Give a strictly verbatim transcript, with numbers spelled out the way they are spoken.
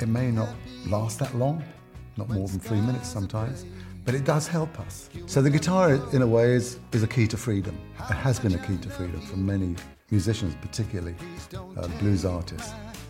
It may not last that long, not more than three minutes sometimes, but it does help us. So the guitar, in a way, is, is a key to freedom. It has been a key to freedom for many musicians, particularly uh, blues artists.